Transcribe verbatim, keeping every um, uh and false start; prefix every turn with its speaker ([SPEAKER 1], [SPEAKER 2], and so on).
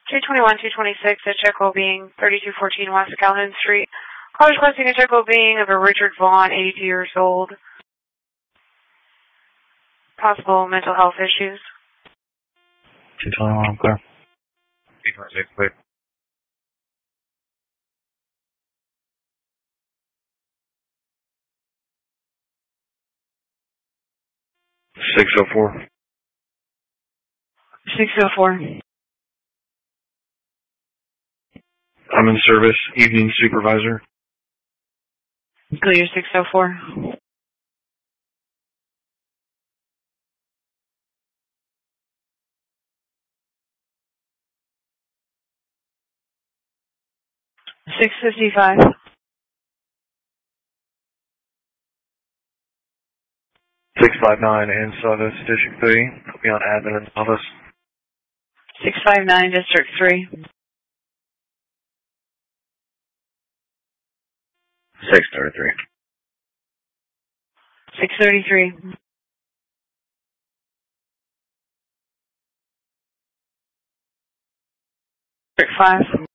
[SPEAKER 1] two twenty-one, two twenty-six, a check well being thirty-two fourteen West Calhoun Street. Call requesting a check well being of a Richard Vaughn, eighty-two years old. Possible mental health issues.
[SPEAKER 2] two twenty-one, clear.
[SPEAKER 3] two twenty-six, clear.
[SPEAKER 2] six oh four.
[SPEAKER 1] six oh four.
[SPEAKER 2] I'm in service, evening supervisor.
[SPEAKER 1] Clear six oh four. six fifty-five.
[SPEAKER 2] six five nine, Enceladus, District three. I'll be on admin in the office.
[SPEAKER 1] six five nine, District three.
[SPEAKER 2] six thirty-three.
[SPEAKER 1] six thirty-three. District five.